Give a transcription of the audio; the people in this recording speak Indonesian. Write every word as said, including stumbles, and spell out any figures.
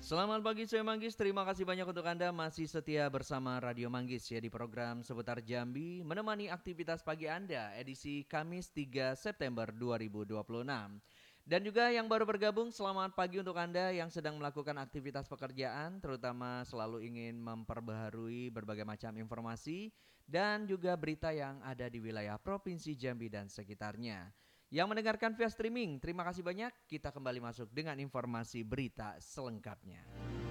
Selamat pagi saya Manggis, terima kasih banyak untuk Anda masih setia bersama Radio Manggis ya di program Seputar Jambi menemani aktivitas pagi Anda edisi Kamis tiga September dua ribu dua puluh enam. Dan juga yang baru bergabung selamat pagi untuk Anda yang sedang melakukan aktivitas pekerjaan terutama selalu ingin memperbaharui berbagai macam informasi dan juga berita yang ada di wilayah Provinsi Jambi dan sekitarnya. Yang mendengarkan via streaming, terima kasih banyak. Kita kembali masuk dengan informasi berita selengkapnya.